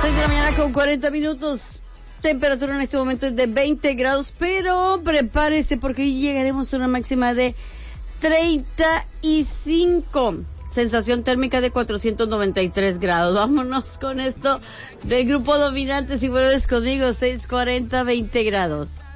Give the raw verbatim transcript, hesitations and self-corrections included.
seis de la mañana con cuarenta minutos. Temperatura en este momento es de veinte grados, pero prepárese porque hoy llegaremos a una máxima de treinta y cinco. Sensación térmica de cuatrocientos noventa y tres grados. Vámonos con esto del grupo dominante. Si vuelves conmigo, seiscientos cuarenta, veinte grados.